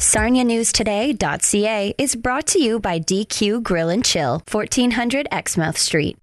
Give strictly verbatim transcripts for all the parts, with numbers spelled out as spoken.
Sarnia News Today dot C A is brought to you by D Q Grill and Chill, fourteen hundred Exmouth Street.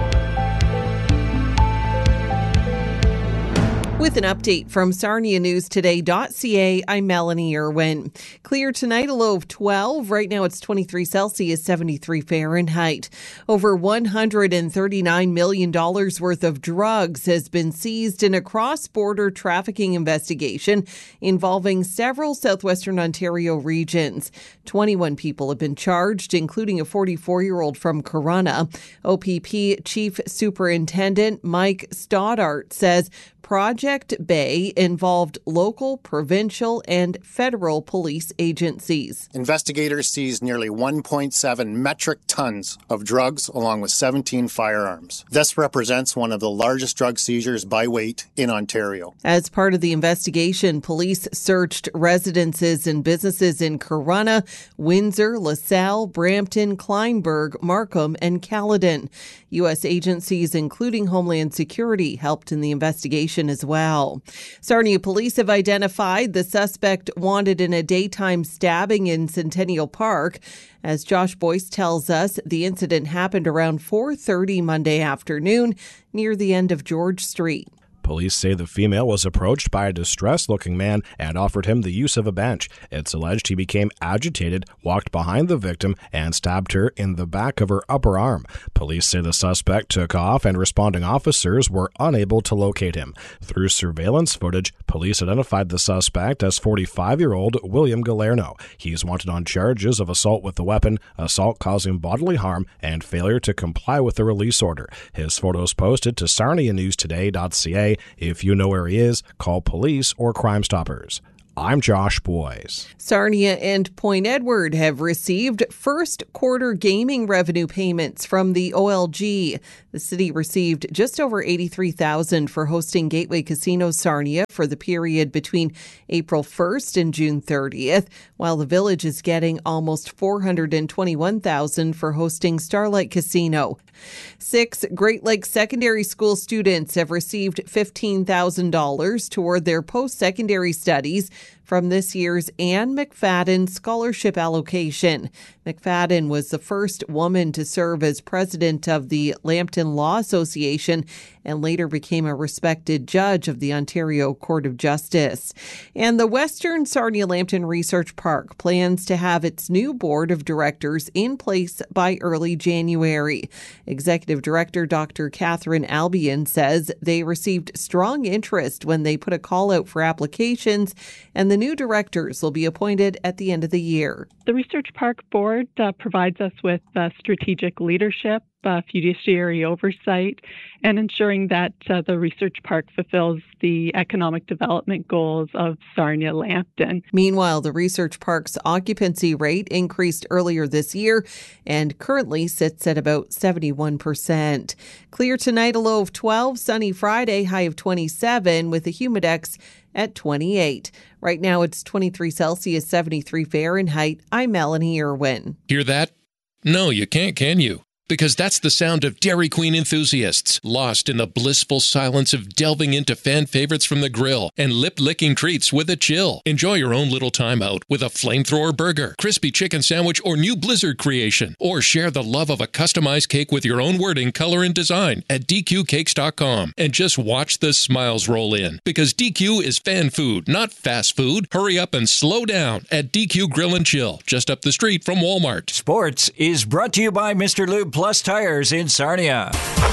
With an update from Sarnia News Today dot C A, I'm Melanie Irwin. Clear tonight, a low of twelve. Right now it's twenty-three Celsius, seventy-three Fahrenheit. Over one hundred thirty-nine million dollars worth of drugs has been seized in a cross-border trafficking investigation involving several southwestern Ontario regions. twenty-one people have been charged, including a forty-four-year-old from Corunna. O P P Chief Superintendent Mike Stoddart says Project Bay involved local, provincial, and federal police agencies. Investigators seized nearly one point seven metric tons of drugs along with seventeen firearms. This represents one of the largest drug seizures by weight in Ontario. As part of the investigation, police searched residences and businesses in Corunna, Windsor, LaSalle, Brampton, Kleinburg, Markham, and Caledon. U S agencies, including Homeland Security, helped in the investigation as well. Sarnia police have identified the suspect wanted in a daytime stabbing in Centennial Park. As Josh Boyce tells us, the incident happened around four thirty Monday afternoon near the end of George Street. Police say the female was approached by a distressed-looking man and offered him the use of a bench. It's alleged he became agitated, walked behind the victim, and stabbed her in the back of her upper arm. Police say the suspect took off and responding officers were unable to locate him. Through surveillance footage, police identified the suspect as forty-five-year-old William Galerno. He's wanted on charges of assault with a weapon, assault causing bodily harm, and failure to comply with the release order. His photos posted to Sarnia News Today dot C A. If you know where he is, call police or Crime Stoppers. I'm Josh Boyce. Sarnia and Point Edward have received first quarter gaming revenue payments from the O L G. The city received just over eighty-three thousand dollars for hosting Gateway Casino Sarnia for the period between April first and June thirtieth, while the village is getting almost four hundred twenty-one thousand dollars for hosting Starlight Casino. Six Great Lakes Secondary School students have received fifteen thousand dollars toward their post-secondary studies from this year's Anne McFadden Scholarship Allocation. McFadden was the first woman to serve as president of the Lambton Law Association and later became a respected judge of the Ontario Court of Justice. And the Western Sarnia Lambton Research Park plans to have its new board of directors in place by early January. Executive Director Doctor Catherine Albion says they received strong interest when they put a call out for applications, and the new directors will be appointed at the end of the year. The Research Park Board uh, provides us with uh, strategic leadership, uh, fiduciary oversight, and ensuring that uh, the Research Park fulfills the economic development goals of Sarnia Lambton. Meanwhile, the Research Park's occupancy rate increased earlier this year and currently sits at about seventy-one percent. Clear tonight, a low of twelve, sunny Friday, high of twenty-seven, with a humidex at twenty-eight. Right now it's twenty-three Celsius, seventy-three Fahrenheit. I'm Melanie Irwin. Hear that? No, you can't, can you? Because that's the sound of Dairy Queen enthusiasts, lost in the blissful silence of delving into fan favorites from the grill and lip-licking treats with a chill. Enjoy your own little time out with a flamethrower burger, crispy chicken sandwich, or new Blizzard creation. Or share the love of a customized cake with your own wording, color, and design at D Q cakes dot com. And just watch the smiles roll in, because D Q is fan food, not fast food. Hurry up and slow down at D Q Grill and Chill, just up the street from Walmart. Sports is brought to you by Mister Lube Plus Tires in Sarnia.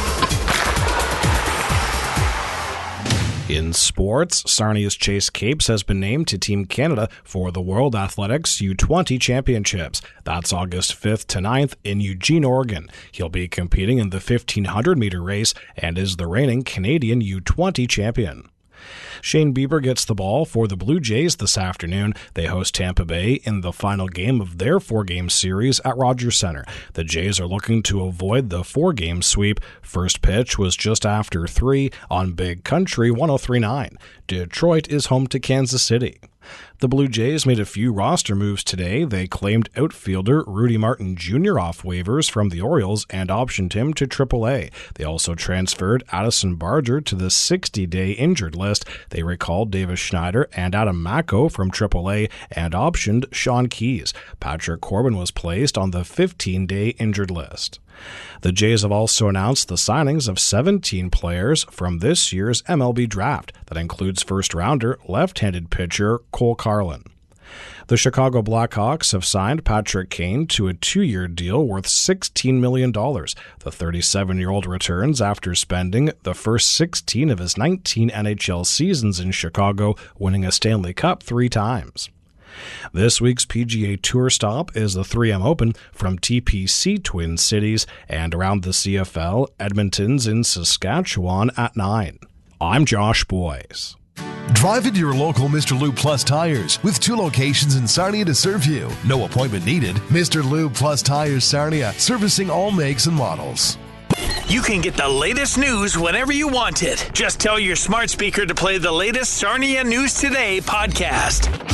In sports, Sarnia's Chase Capes has been named to Team Canada for the World Athletics U twenty Championships. That's August fifth to ninth in Eugene, Oregon. He'll be competing in the fifteen hundred meter race and is the reigning Canadian U twenty champion. Shane Bieber gets the ball for the Blue Jays this afternoon. They host Tampa Bay in the final game of their four-game series at Rogers Center. The Jays are looking to avoid the four-game sweep. First pitch was just after three on Big Country one oh three point nine. Detroit is home to Kansas City. The Blue Jays made a few roster moves today. They claimed outfielder Rudy Martin Junior off waivers from the Orioles and optioned him to triple A. They also transferred Addison Barger to the sixty-day injured list. They recalled Davis Schneider and Adam Mako from triple A and optioned Sean Keys. Patrick Corbin was placed on the fifteen-day injured list. The Jays have also announced the signings of seventeen players from this year's M L B draft. That includes first-rounder left-handed pitcher Cole Carlin. The Chicago Blackhawks have signed Patrick Kane to a two-year deal worth sixteen million dollars. The thirty-seven-year-old returns after spending the first sixteen of his nineteen N H L seasons in Chicago, winning a Stanley Cup three times. This week's P G A Tour stop is the three M Open from T P C Twin Cities, and around the C F L, Edmonton's in Saskatchewan at nine. I'm Josh Boyce. Drive into your local Mister Lube Plus Tires with two locations in Sarnia to serve you. No appointment needed. Mister Lube Plus Tires Sarnia, servicing all makes and models. You can get the latest news whenever you want it. Just tell your smart speaker to play the latest Sarnia News Today podcast.